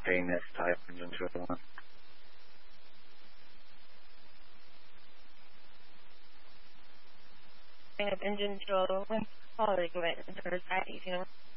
setting this type engine 201. Of engine 201, quality equipment, service ID, you know.